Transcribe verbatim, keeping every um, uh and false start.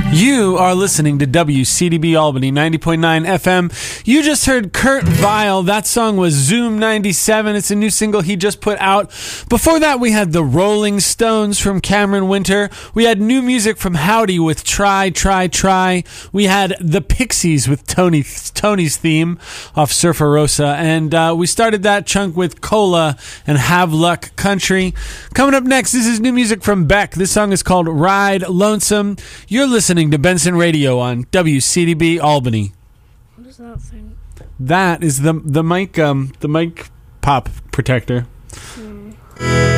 You are listening to W C D B Albany ninety point nine F M. You just heard Kurt Vile. That song was Zoom ninety-seven. It's a new single he just put out. Before that, we had the Rolling Stones from Cameron Winter. We had new music from Howdy with Try, Try, Try. We had the Pixies with Tony, Tony's Theme off Surfer Rosa. And uh, we started that chunk with Cola and Have Luck Country. Coming up next, this is new music from Beck. This song is called Ride Lonesome. You're listening to Benson Radio on W C D B Albany. What is that thing? That is the the mic um the mic pop protector. Hmm.